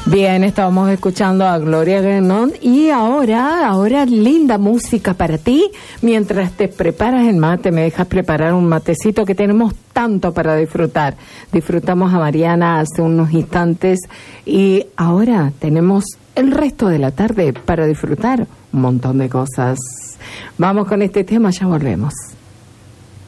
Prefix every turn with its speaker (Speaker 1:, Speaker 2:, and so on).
Speaker 1: Bien, estábamos escuchando a Gloria Gaynor y ahora linda música para ti. Mientras te preparas el mate, me dejas preparar un matecito que tenemos tanto para disfrutar. Disfrutamos a Mariana hace unos instantes y ahora tenemos el resto de la tarde para disfrutar un montón de cosas. Vamos con este tema, ya volvemos.